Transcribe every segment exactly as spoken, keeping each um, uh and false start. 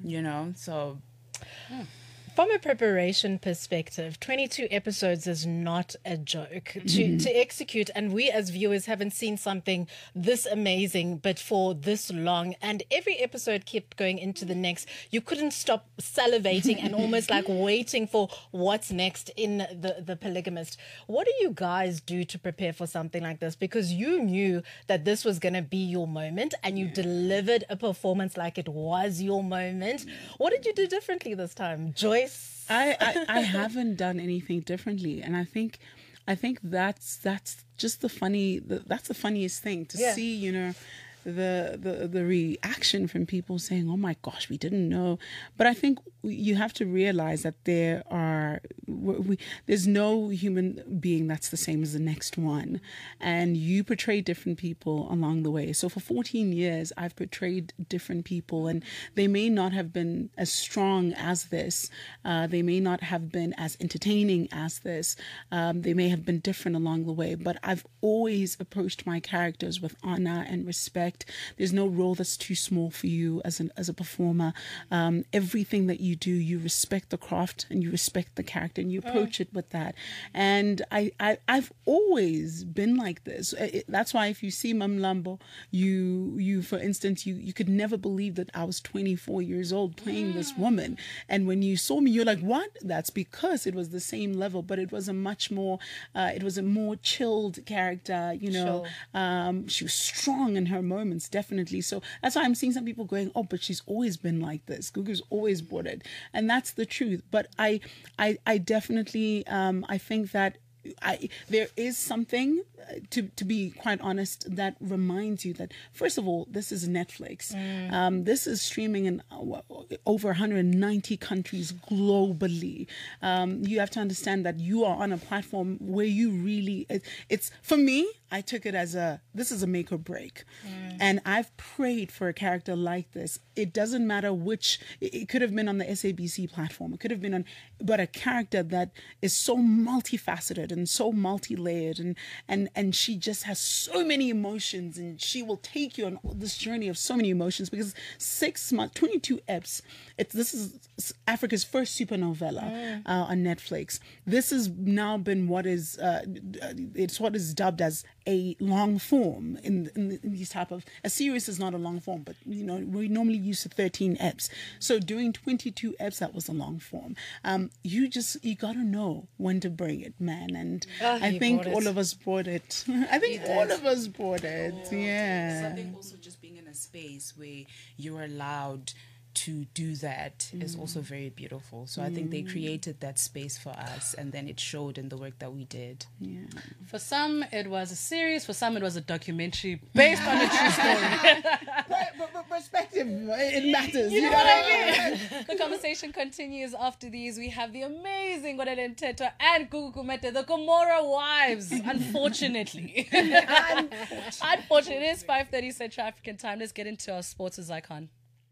you know, so... Mm. From a preparation perspective, twenty-two episodes is not a joke to, mm-hmm. to execute. And we as viewers haven't seen something this amazing, but for this long. And every episode kept going into the next. You couldn't stop salivating and almost like waiting for what's next in the, the Polygamist. What do you guys do to prepare for something like this? Because you knew that this was going to be your moment and you yeah. delivered a performance like it was your moment. What did you do differently this time, Joy? I, I, I haven't done anything differently, and I think I think that's that's just the funny the, that's the funniest thing to yeah. see, you know, the, the the reaction from people saying, "Oh my gosh, we didn't know." But I think you have to realize that there are we, there's no human being that's the same as the next one, and you portray different people along the way. So for fourteen years, I've portrayed different people, and they may not have been as strong as this. Uh, they may not have been as entertaining as this. Um, they may have been different along the way, but I've always approached my characters with honor and respect. There's no role that's too small for you as an as a performer. Um, everything that you do, you respect the craft and you respect the character and you approach mm. it with that. And I, I I've always been like this. It, that's why if you see Mamlambo, you you for instance you you could never believe that I was twenty-four years old playing mm. this woman. And when you saw me, you're like, what? That's because it was the same level, but it was a much more uh, it was a more chilled character. You know, sure. um, she was strong in her moments, definitely. So that's why I'm seeing some people going, oh, but she's always been like this. Gugu's always brought it, and that's the truth. But I, I, I definitely, um, I think that I, there is something, to to be quite honest, that reminds you that, first of all, this is Netflix. Mm. Um, this is streaming in over one hundred ninety countries globally. Um, you have to understand that you are on a platform where you really, it, it's, for me, I took it as a, this is a make or break. Mm. And I've prayed for a character like this. It doesn't matter which, it, it could have been on the S A B C platform. It could have been on, but a character that is so multifaceted and so multi-layered, and, and, and she just has so many emotions, and she will take you on this journey of so many emotions, because six months, twenty-two eps, it's, this is Africa's first supernovela mm. uh, on Netflix. This has now been what is, uh, it's what is dubbed as a long form in, in, in these type of, a series is not a long form, but you know, we normally use to thirteen eps. So doing twenty-two eps, that was a long form. Um, you just, you gotta know when to bring it, man. And oh, I think all of us brought it. I think he all did. of us brought it. Oh, yeah. So I think also just being in a space where you're allowed to do that mm. is also very beautiful. So mm. I think they created that space for us, and then it showed in the work that we did. Yeah. For some, it was a series. For some, it was a documentary based on a true story. but, but, but perspective, it matters. You know, you know what I mean? The conversation continues after these. We have the amazing Godelen Teto and Gugu Kumete, the Gomora wives, unfortunately. Unfortunately. Unfortunately. It is five thirty Central African time. Let's get into our sports as icon.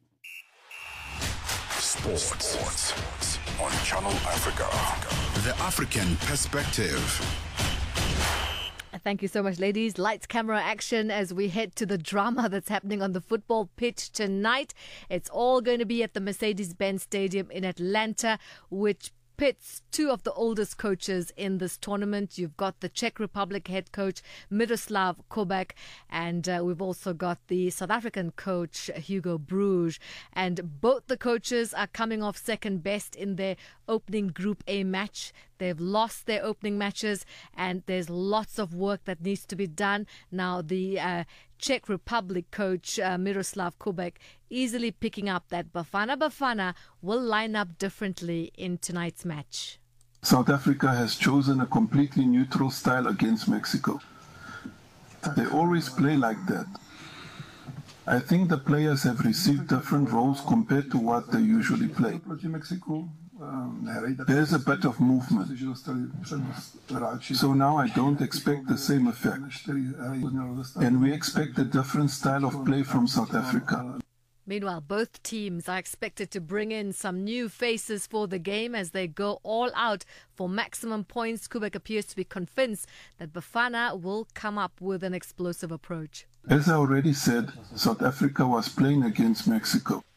Sports. Sports on Channel Africa. The African Perspective. Thank you so much, ladies. Lights, camera, action as we head to the drama that's happening on the football pitch tonight. It's all going to be at the Mercedes-Benz Stadium in Atlanta, which pits two of the oldest coaches in this tournament. You've got the Czech Republic head coach Miroslav Kubek, and uh, we've also got the South African coach Hugo Broos. And both the coaches are coming off second best in their opening Group A match. They've lost their opening matches, and there's lots of work that needs to be done. Now, the uh, Czech Republic coach uh, Miroslav Kubek easily picking up that Bafana Bafana will line up differently in tonight's match. South Africa has chosen a completely neutral style against Mexico. They always play like that. I think the players have received different roles compared to what they usually play. There's a bit of movement. So now I don't expect the same effect. And we expect a different style of play from South Africa. Meanwhile, both teams are expected to bring in some new faces for the game as they go all out for maximum points. Kubek appears to be convinced that Bafana will come up with an explosive approach. As I already said, South Africa was playing against Mexico.